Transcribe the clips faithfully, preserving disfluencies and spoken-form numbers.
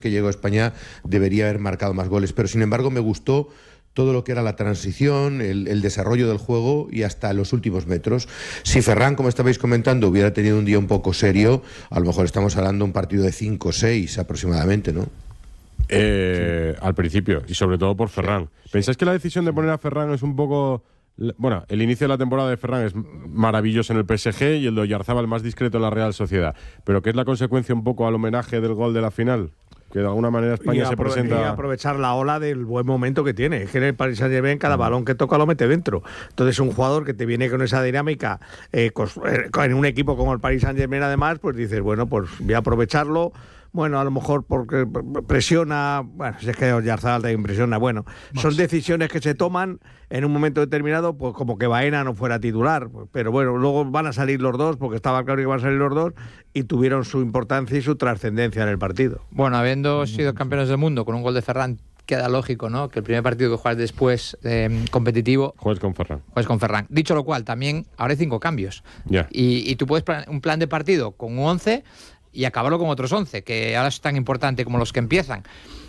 que llegó a España debería haber marcado más goles, pero sin embargo me gustó todo lo que era la transición, el, el desarrollo del juego y hasta los últimos metros. Si Ferran, como estabais comentando, hubiera tenido un día un poco serio, a lo mejor estamos hablando de un partido de cinco o seis aproximadamente, ¿no? Eh, sí. Al principio, y sobre todo por Ferran. Sí. ¿Pensáis que la decisión de poner a Ferran es un poco... Bueno, el inicio de la temporada de Ferran es maravilloso en el P S G y el de Oyarzábal más discreto en la Real Sociedad, pero que es la consecuencia un poco al homenaje del gol de la final? Que de alguna manera España se presenta... Y aprovechar la ola del buen momento que tiene. Es que en el Paris Saint-Germain cada balón que toca lo mete dentro. Entonces un jugador que te viene con esa dinámica eh, en un equipo como el Paris Saint-Germain además, pues dices, bueno, pues voy a aprovecharlo. Bueno, a lo mejor porque presiona, bueno, si es que Oyarzábal te impresiona, bueno, son decisiones que se toman en un momento determinado, pues como que Baena no fuera titular, pero bueno, luego van a salir los dos, porque estaba claro que van a salir los dos, y tuvieron su importancia y su trascendencia en el partido. Bueno, habiendo sido campeones del mundo con un gol de Ferran, queda lógico, ¿no?, que el primer partido que juegas después eh, competitivo juegues con Ferran. Juegues con Ferran. Dicho lo cual, también ahora hay cinco cambios. Yeah. Y, y tú puedes plan, un plan de partido con un once y acabarlo con otros once, que ahora es tan importante como los que empiezan.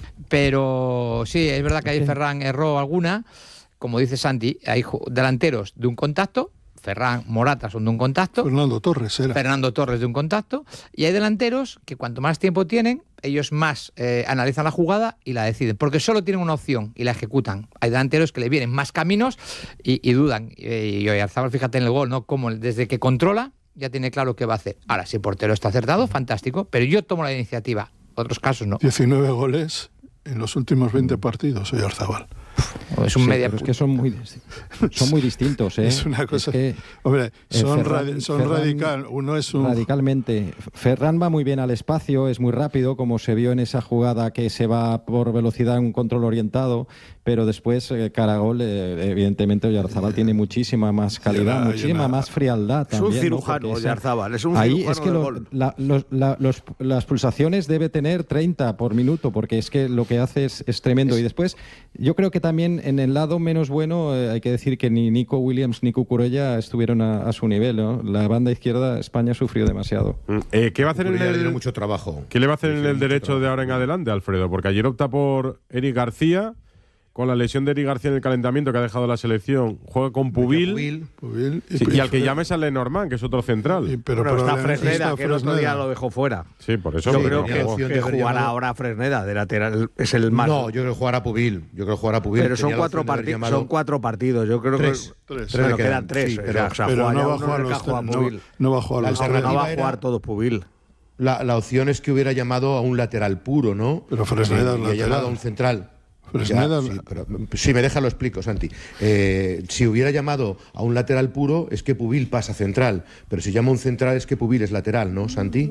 Pero sí, es verdad que ahí Ferran erró alguna. Como dice Santi, hay delanteros de un contacto. Ferran, Morata son de un contacto. Fernando Torres era. Fernando Torres de un contacto. Y hay delanteros que cuanto más tiempo tienen, ellos más eh, analizan la jugada y la deciden. Porque solo tienen una opción y la ejecutan. Hay delanteros que le vienen más caminos y, y dudan. Y, y Oyarzábal, fíjate en el gol, ¿no?, como desde que controla ya tiene claro qué va a hacer. Ahora, si el portero está acertado, fantástico, pero yo tomo la iniciativa. Otros casos no. diecinueve goles en los últimos veinte partidos, Oyarzábal. Es un sí, media... pero es que son muy, son muy distintos, ¿eh? Es una cosa... Es que, hombre, son, eh, Ferran, radi son Ferran, radical. Uno es un... Radicalmente. Ferran va muy bien al espacio, es muy rápido, como se vio en esa jugada que se va por velocidad en un control orientado, pero después, eh, cara a gol, eh, evidentemente Oyarzábal tiene muchísima más calidad, Llena, muchísima llena. más frialdad también. Es un cirujano, ¿no? Oyarzábal, es un ahí cirujano es que del lo, gol. La, los, la, los, las pulsaciones debe tener treinta por minuto, porque es que lo que hace es, es tremendo. Es... Y después, yo creo que también en el lado menos bueno, eh, hay que decir que ni Nico Williams ni Cucurella estuvieron a, a su nivel, ¿no? La banda izquierda, España sufrió demasiado. Eh, ¿Qué va a hacer en el, mucho trabajo. ¿Qué le va a hacer en el derecho de ahora en adelante, Alfredo? Porque ayer opta por Eric García, con la lesión de Eric García en el calentamiento que ha dejado la selección, juega con Pubil, Pubil, Pubil y, sí, y al que llames a Lenormand, que es otro central. Y, pero pero está Fresneda, Fresneda, que el otro día lo dejó fuera. Sí, por eso. Yo sí, creo no, que, no, que jugará ahora Fresneda de lateral, es el más. No, yo creo que jugará Pubil. Yo creo que jugará Pubil. Pero son cuatro, partidos, llamado... son cuatro partidos. Yo creo tres. que tres. Bueno, Tres quedan, quedan tres. Sí, pero, o sea, pero no va a uno jugar en el los que juega Pubil. No, no va a jugar los tres. No va a jugar era... todo Pubil. La, la opción es que hubiera llamado a un lateral puro, ¿no? Pero Fresneda eh, es lateral. Y ha llamado a un central. Fresneda... Ya, sí, pero, si me deja lo explico, Santi. Eh, si hubiera llamado a un lateral puro es que Pubil pasa central, pero si llama a un central es que Pubil es lateral, ¿no, Santi?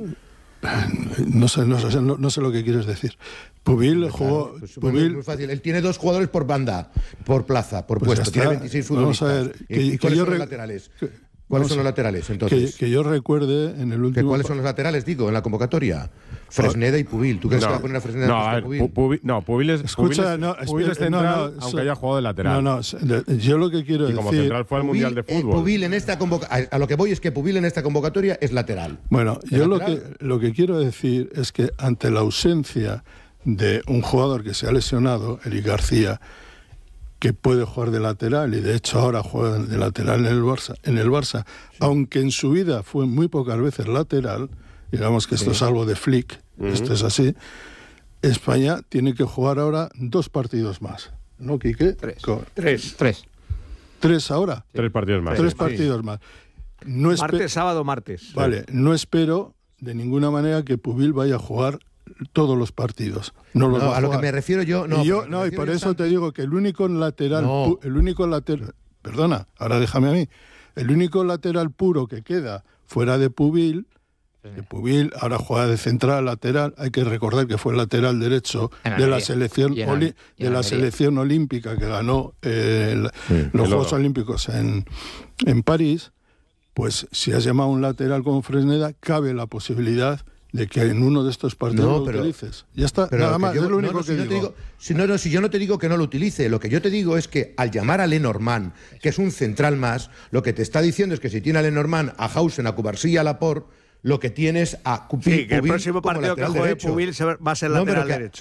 No sé, no sé, no, no sé lo que quieres decir. Pubil pues jugó... Claro, pues, Pubil... Es muy fácil. Él tiene dos jugadores por banda, por plaza, por pues puesto. Tiene veintiséis futbolistas. Vamos a ver, que, ¿Y, y que cuáles yo son re... los laterales? Que... ¿Cuáles Vamos son los laterales, entonces? Que, que yo recuerde en el último... ¿Cuáles son los laterales, digo, en la convocatoria? Fresneda y Pubil. ¿Tú crees no, que va a poner a Fresneda no, a ver, Pubil? Pubil? No, Pubil es, Escucha, Pubil es, no, Pubil es central, no, no, aunque so, haya jugado de lateral. No, no, yo lo que quiero y decir... como central fue al Pubil, Mundial de Fútbol. Eh, Pubil en esta convoca a, a lo que voy es que Pubil en esta convocatoria es lateral. Bueno, ¿Es yo lateral? lo que, lo que quiero decir es que ante la ausencia de un jugador que se ha lesionado, Eric García, que puede jugar de lateral y de hecho ahora juega de lateral en el Barça, en el Barça sí. Aunque en su vida fue muy pocas veces lateral, digamos que esto sí. Es algo de Flick, uh-huh. Esto es así, España tiene que jugar ahora dos partidos más, ¿no, Quique? Tres. Con... Tres. Tres. ¿Tres ahora? Sí. Tres partidos más. Tres sí. partidos más. No martes, sábado, martes. Vale, no espero de ninguna manera que Pubil vaya a jugar todos los partidos. No los no, va a, a lo jugar. que me refiero yo... No, y, yo, no, y por eso Santi... te digo que el único lateral... No. Pu, el único lateral... Perdona, ahora déjame a mí. El único lateral puro que queda fuera de Pubil... Que Pubil ahora juega de central, lateral. Hay que recordar que fue el lateral derecho de la selección en, oli, de la selección olímpica que ganó eh, el, sí, los Juegos oro. Olímpicos en, en París. Pues si has llamado a un lateral como Fresneda, cabe la posibilidad de que en uno de estos partidos no, lo pero, utilices. Ya está, pero nada más, yo, es lo único no, no, que si digo. No digo si, no, no, si yo no te digo que no lo utilice, lo que yo te digo es que al llamar a Lenormand, que es un central más, lo que te está diciendo es que si tiene a Lenormand, a Hausen, a Cubarsí y a Laporte, lo que tienes a Pubil Sí, que el próximo como partido que lateral juegue derecho. Pubil se va a ser No, pero lateral que- derecho.